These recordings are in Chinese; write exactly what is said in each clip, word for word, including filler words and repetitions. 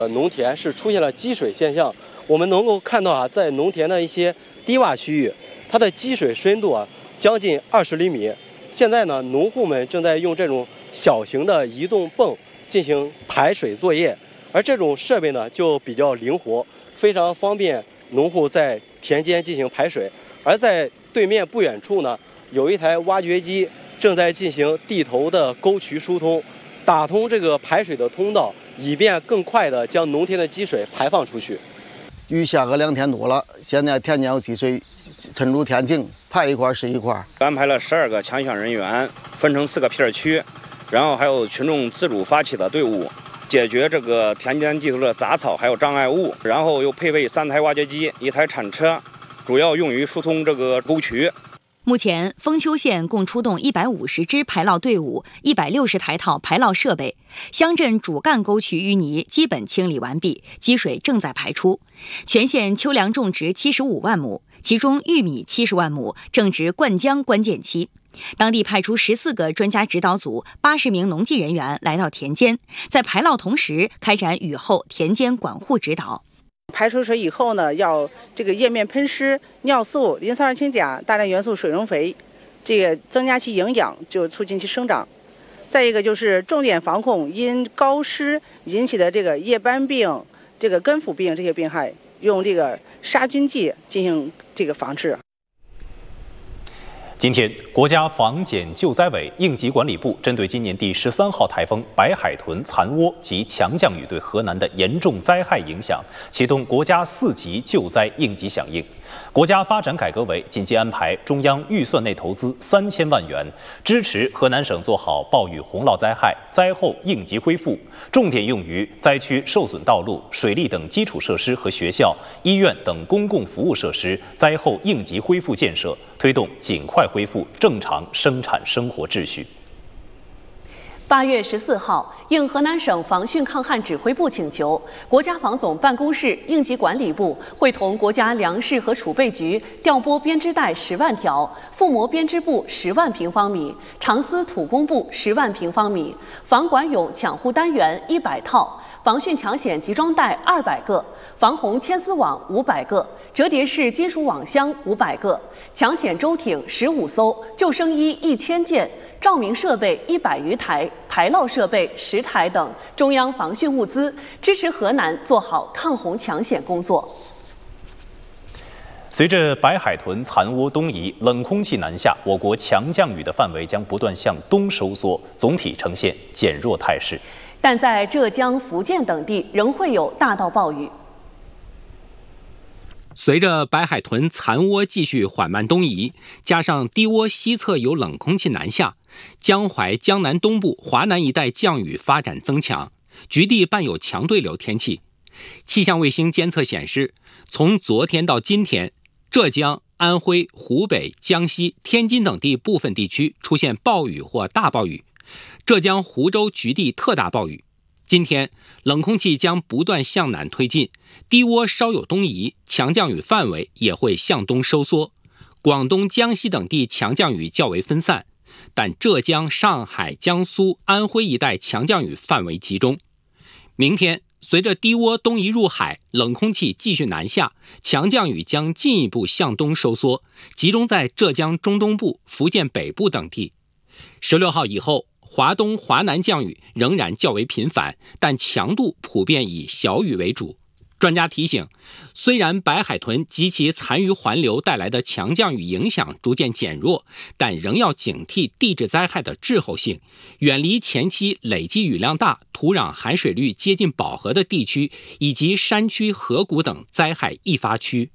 呃，农田是出现了积水现象，我们能够看到啊，在农田的一些低洼区域，它的积水深度啊将近二十厘米。现在呢，农户们正在用这种小型的移动泵进行排水作业，而这种设备呢就比较灵活，非常方便农户在田间进行排水。而在对面不远处呢，有一台挖掘机正在进行地头的沟渠疏通，打通这个排水的通道，以便更快地将农田的积水排放出去。 雨下个两天多了，现在田间有积水沉入田井，排一块是一块。 安排了十二个抢险人员，分成四个片区，然后还有群众自主发起的队伍，解决这个田间地头的杂草还有障碍物，然后又配备三台挖掘机、一台铲车，主要用于疏通这个沟渠。 目前，丰丘县共出动一百五十支排涝队伍、一百六十台套排涝设备，乡镇主干沟渠淤泥基本清理完毕，积水正在排出。全县秋粮种植七十五万亩，其中玉米七十万亩，正值灌浆关键期。当地派出十四个专家指导组、八十名农技人员来到田间，在排涝同时开展雨后田间管护指导。 排出水以后呢，要这个叶面喷施、尿素、磷酸二氢钾、大量元素水溶肥，这个增加其营养，就促进其生长。再一个就是重点防控因高湿引起的这个叶斑病、这个根腐病这些病害，用这个杀菌剂进行这个防治。 今天，国家防检救灾委、应急管理部针对今年第十三号台风白海豚残涡及强降雨对河南的严重灾害影响，启动国家四级救灾应急响应。国家发展改革委紧急安排中央预算内投资三千万元，支持河南省做好暴雨洪涝灾害灾后应急恢复，重点用于灾区受损道路、水利等基础设施和学校、医院等公共服务设施灾后应急恢复建设，推动尽快恢复正常生产生活秩序。 八月十四号，应河南省防汛抗旱指挥部请求，国家防总办公室、应急管理部会同国家粮食和储备局调拨编织袋十万条，覆膜编织布十万平方米，长丝土工布十万平方米，防管蛹抢护单元一百套，防汛抢险集装袋二百个，防洪牵丝网五百个，折叠式金属网箱五百个，抢险舟艇十五艘，救生衣一千件。照明设备一百余台，排涝设备十台等中央防汛物资，支持河南做好抗洪抢险工作。 随着白海豚残涡东移，冷空气南下，我国强降雨的范围将不断向东收缩，总体呈现减弱态势。 但在浙江、福建等地仍会有大到暴雨。 随着白海豚残涡继续缓慢东移，加上低涡西侧有冷空气南下，江淮、江南东部、华南一带降雨发展增强，局地伴有强对流天气。气象卫星监测显示，从昨天到今天，浙江、安徽、湖北、江西、天津等地部分地区出现暴雨或大暴雨，浙江湖州局地特大暴雨。今天，冷空气将不断向南推进，低涡稍有东移，强降雨范围也会向东收缩。广东、江西等地强降雨较为分散，但浙江、上海、江苏、安徽一带强降雨范围集中。明天，随着低涡东移入海，冷空气继续南下，强降雨将进一步向东收缩，集中在浙江中东部、福建北部等地。十六号以后，华东、华南降雨仍然较为频繁，但强度普遍以小雨为主。专家提醒，虽然白海豚及其残余环流带来的强降雨影响逐渐减弱，但仍要警惕地质灾害的滞后性，远离前期累积雨量大、土壤含水率接近饱和的地区，以及山区、河谷等灾害易发区。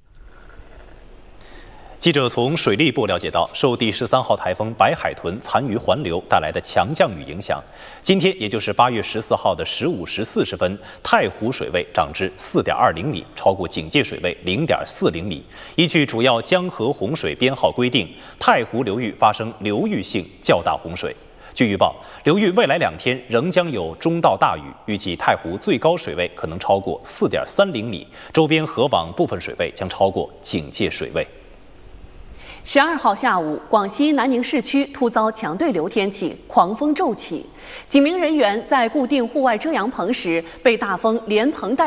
记者从水利部了解到，受第十三号台风白海豚残余环流带来的强降雨影响，今天也就是八月十四号的十五时四十分，太湖水位涨至四点二零米，超过警戒水位零点四零米。依据主要江河洪水编号规定，太湖流域发生流域性较大洪水。据预报，流域未来两天仍将有中到大雨，预计太湖最高水位可能超过四点三零米，周边河网部分水位将超过警戒水位。 十二号下午，广西南宁市区突遭强对流天气，狂风骤起，几名人员在固定户外遮阳棚时被大风连棚带